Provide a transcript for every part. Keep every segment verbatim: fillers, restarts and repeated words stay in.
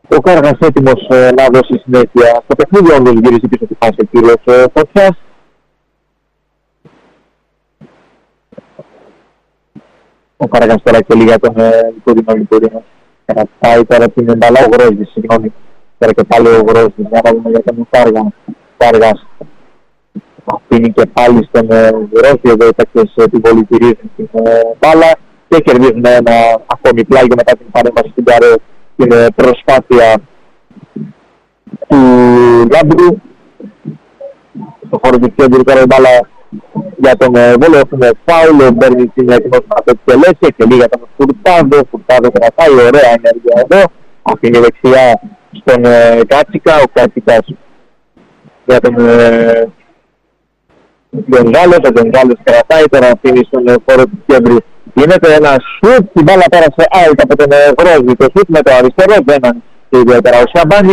Ο Κάργας έτοιμος ε, να δώσει συνέχεια στο παιχνίδι, όντως γυρίζει πίσω τη φάση ο κύριος ε, Φωτιάς. Ο Κάργας τώρα και λίγα τον Λικουρίνο Λικουρίνο. Κρατάει τώρα την μπαλά ο Γρόζης, συγγνώμη. Τώρα και πάλι ο Γρόζης, για να δούμε για τον Κάργα. Κάργας αφήνει και πάλι στον Γρόζη, εδώ οι παίκτες την πολυτηρίζουν την μπάλα και κερδίζουν ένα ακόμη πλάγιο μετά την παρέμβαση στην Καρέ, την προσπάθεια του Λάμπρου. Στο χώρο του κέντρου τώρα η μπάλα για τον Βόλο έχουμε φάουλ, ο Μπέρνιτς είναι έτοιμος να το εκτελέσει και λίγα τον Φουρτάδο, Φουρτάδο κρατάει, ωραία ενέργεια εδώ, αφήνει δεξιά στον ε, Κάτσικα, ο Κάτσικας για τον ε, Γκονζάλες, ο Γκονζάλες κρατάει, τώρα αφήνει στον ε, χώρο του κέντρου. Γίνεται ένα σουτ, την μπάλα πέρασε out από τον ε, Γρόζη, το σουτ με το αριστερό, δεν είναι ιδιαίτερα ο Σαμπάνης.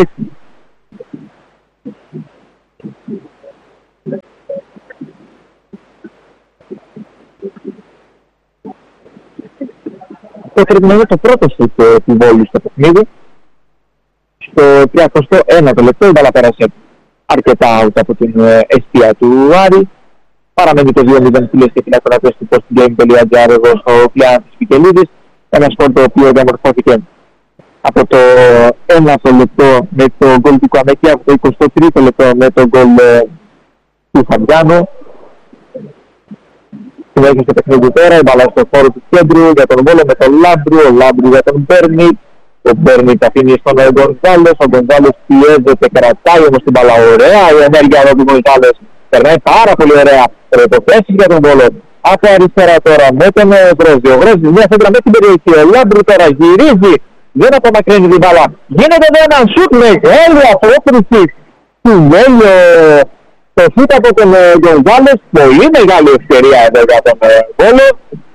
Το πρέπει να είναι το πρώτο σουτ του Βόλου στο παιχνίδι. Στο τριακοστό ένατο λεπτό η μπάλα πέρασε αρκετά out από την αιστεία του Άρη. Παραμένει το δύο μηδέν φίλες και φιλακροατές του postgame τελεία gr εδώ στο πλάι της Πικελίδης. Ένα σκορ το οποίο διαμορφώθηκε από το ένατο λεπτό με το γκολ του Κουαμέκη, από το εικοστό τρίτο λεπτό με το γκολ του Φαμπιάνου. Συνέχεια στο παιχνίδι τώρα, η μπάλα στο χώρο του κέντρου για τον Βόλο με τον Λάμπρου, ο Λάμπρου για τον Μπέρνιτ. Ο Μπέρνιτ αφήνει στον Γκονζάλες, ο Γκονζάλες πιέζεται, κρατάει όμως την μπάλα ωραία. Η ενέργεια εδώ του Γκονζάλες περνάει πάρα πολύ ωραία. Προποθέσεις για τον Βόλο. Από αριστερά τώρα με τον Γρόζη. Ο Γρόζης μια σέντρα με την περιοχή. Ο Λάμπρου τώρα γυρίζει, δεν απομακρύνει την μπάλα. Γίνεται εδώ ένα σουτ με έλεια απόκριση του Βέλιο. Το σούτ από τον Γκονζάλες, πολύ μεγάλη ευκαιρία εδώ για τον Βόλο.